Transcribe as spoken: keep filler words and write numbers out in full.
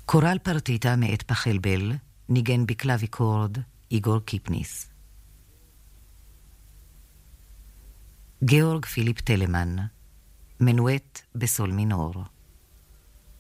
קורל פרטיטה מאת פחלבל, ניגן בקלאביקורד איגור קיפניס. גאורג פיליפ טלמן, מנואט בסול מינור.